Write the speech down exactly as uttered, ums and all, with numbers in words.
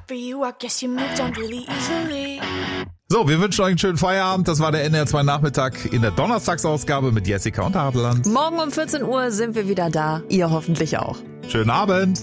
So, wir wünschen euch einen schönen Feierabend. Das war der N R zwei Nachmittag in der Donnerstagsausgabe mit Jessica und Hartland. Morgen um vierzehn Uhr sind wir wieder da. Ihr hoffentlich auch. Schönen Abend.